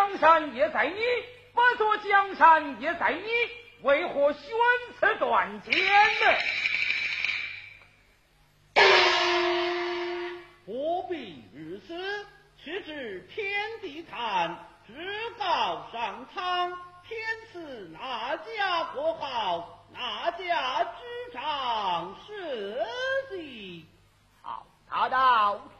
江山也在你，不做江山也在你，为何选此断剑呢？ 何必如此？去至天地坛，至高上苍，天赐哪家国号，哪家之长是的。 好，大道